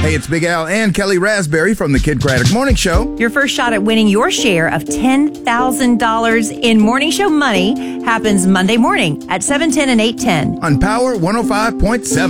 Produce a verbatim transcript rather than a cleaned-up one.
Hey, it's Big Al and Kelly Raspberry from the Kid Craddock Morning Show. Your first shot at winning your share of ten thousand dollars in Morning Show money happens Monday morning at seven ten and eight ten. On Power one oh five point seven.